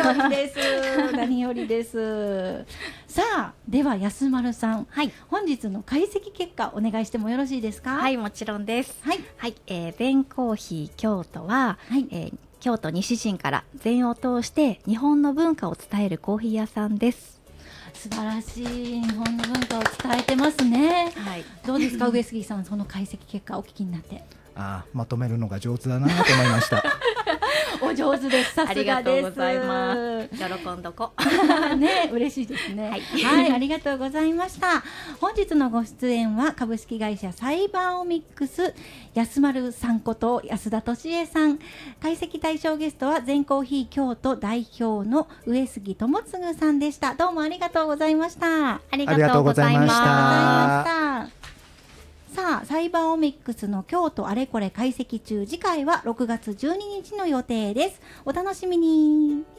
りです。何よりです。さあ、では安丸さん、 はい、 本日の解析結果お願いしてもよろしいですか？ はい、もちろんです。 はい、 はい、弁コーヒー京都は、 はい、 京都西陣から禅を通して日本の文化を伝えるコーヒー屋さんです。 素晴らしい日本の文化を伝えてますね。 はい、 どうですか上杉さん、その解析結果お聞きになって。 まとめるのが上手だなと思いました。 お上手です。さすがです。 ありがとうございます。喜んどこ。 ね、嬉しいですね。はい、ありがとうございました。本日のご出演は株式会社サイバーオミックス安丸さんこと安田俊恵さん。解析対象ゲストは全コーヒー京都代表の上杉智次さんでした。どうもありがとうございました。 ありがとうございました。 さあ、サイバーオミックスの京都あれこれ解析中、次回は6月12日の予定です。お楽しみに。